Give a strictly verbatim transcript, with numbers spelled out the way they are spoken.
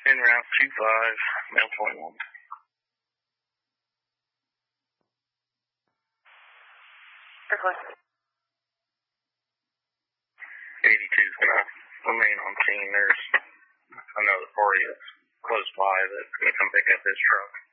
En route two five, male twenty-one. eighty-two is going to remain on scene. There's another party that's close by that's going to come pick up this truck.